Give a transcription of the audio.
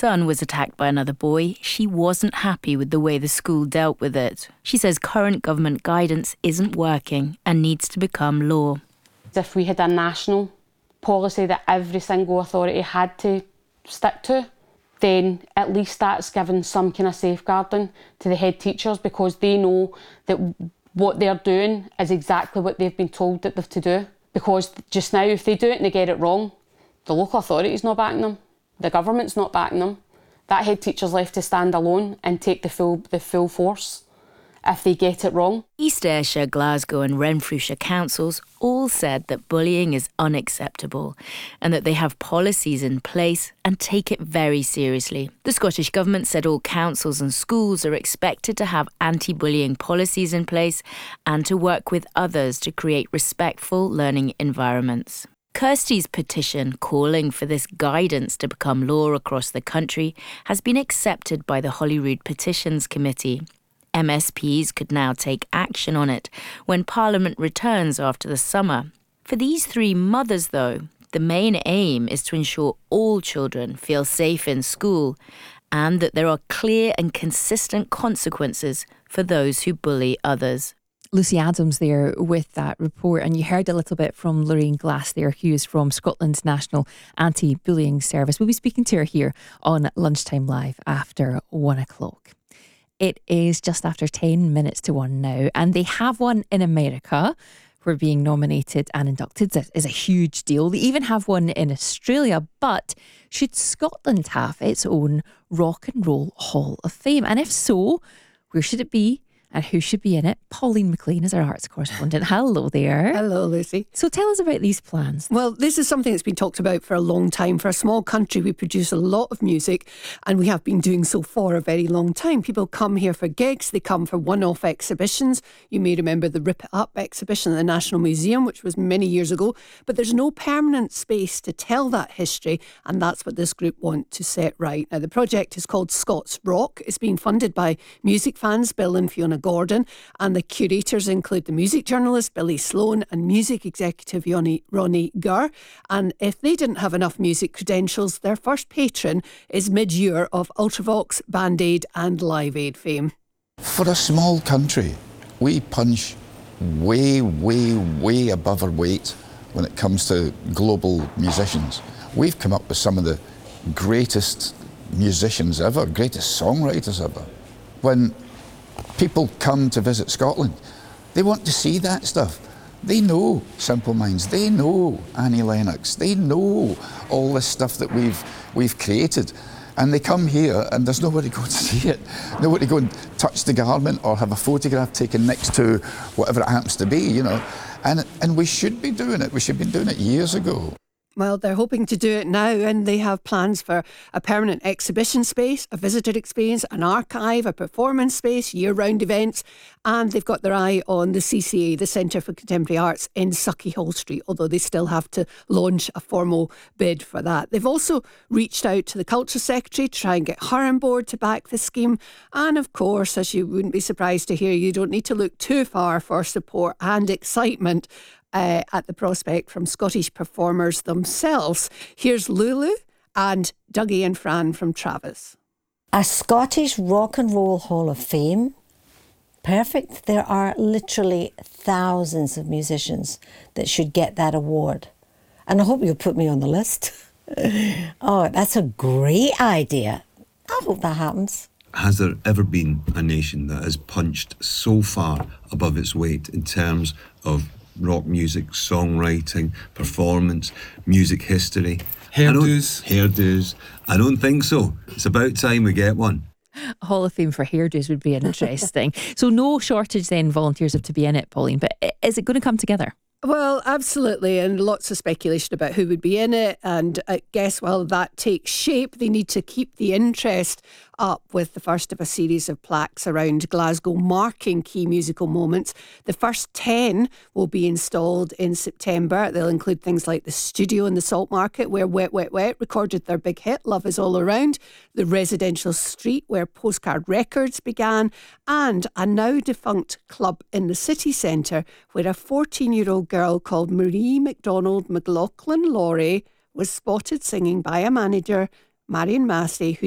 son was attacked by another boy, she wasn't happy with the way the school dealt with it. She says current government guidance isn't working and needs to become law. If we had a national policy that every single authority had to stick to, then at least that's given some kind of safeguarding to the head teachers, because they know that what they're doing is exactly what they've been told that they've to do. Because just now, if they do it and they get it wrong, the local authority's not backing them, the government's not backing them. That head teacher's left to stand alone and take the full force if they get it wrong. East Ayrshire, Glasgow and Renfrewshire councils all said that bullying is unacceptable and that they have policies in place and take it very seriously. The Scottish Government said all councils and schools are expected to have anti-bullying policies in place and to work with others to create respectful learning environments. Kirsty's petition calling for this guidance to become law across the country has been accepted by the Holyrood Petitions Committee. MSPs could now take action on it when Parliament returns after the summer. For these three mothers, though, the main aim is to ensure all children feel safe in school and that there are clear and consistent consequences for those who bully others. Lucy Adams there with that report, and you heard a little bit from Lorraine Glass there, who is from Scotland's National Anti-Bullying Service. We'll be speaking to her here on Lunchtime Live after 1 o'clock. It is just after 10 minutes to 1 now, and they have one in America where being nominated and inducted is a huge deal. They even have one in Australia, but should Scotland have its own Rock and Roll Hall of Fame? And if so, where should it be? And who should be in it? Pauline McLean is our arts correspondent. Hello there. Hello, Lucy. So tell us about these plans. Well, this is something that's been talked about for a long time. For a small country, we produce a lot of music, and we have been doing so for a very long time. People come here for gigs. They come for one-off exhibitions. You may remember the Rip It Up exhibition at the National Museum, which was many years ago. But there's no permanent space to tell that history, and that's what this group want to set right. Now, the project is called Scots Rock. It's being funded by music fans Bill and Fiona Gordon, and the curators include the music journalist Billy Sloan and music executive Ronnie Gurr. And if they didn't have enough music credentials, their first patron is Mid-Year of Ultravox, Band Aid and Live Aid fame. For a small country, we punch way, way, way above our weight when it comes to global musicians. We've come up with some of the greatest musicians ever, greatest songwriters ever. When people come to visit Scotland, they want to see that stuff. They know Simple Minds, they know Annie Lennox, they know all this stuff that we've created. And they come here and there's nowhere to go to see it. Nowhere to go and touch the garment or have a photograph taken next to whatever it happens to be, you know. And we should be doing it. We should have been doing it years ago. Well, they're hoping to do it now, and they have plans for a permanent exhibition space, a visitor experience, an archive, a performance space, year-round events, and they've got their eye on the CCA, the Centre for Contemporary Arts in Suckyhall Street, although they still have to launch a formal bid for that. They've also reached out to the Culture Secretary to try and get her on board to back the scheme, and of course, as you wouldn't be surprised to hear, you don't need to look too far for support and excitement at the prospect from Scottish performers themselves. Here's Lulu and Dougie and Fran from Travis. A Scottish Rock and Roll Hall of Fame? Perfect. There are literally thousands of musicians that should get that award. And I hope you'll put me on the list. Oh, that's a great idea. I hope that happens. Has there ever been a nation that has punched so far above its weight in terms of rock music, songwriting, performance, music history? Hairdos. I don't think so. It's about time we get one. Hall of Fame for hairdos would be interesting. So no shortage then, volunteers have to be in it, Pauline, but is it going to come together? Well, absolutely, and lots of speculation about who would be in it, and I guess while that takes shape, they need to keep the interest up with the first of a series of plaques around Glasgow marking key musical moments. The first 10 will be installed in September. They'll include things like the studio in the Salt Market where Wet Wet Wet recorded their big hit Love Is All Around, the residential street where Postcard Records began, and a now defunct club in the city centre where a 14-year-old girl called Marie MacDonald McLaughlin Laurie was spotted singing by a manager, Marion Massey, who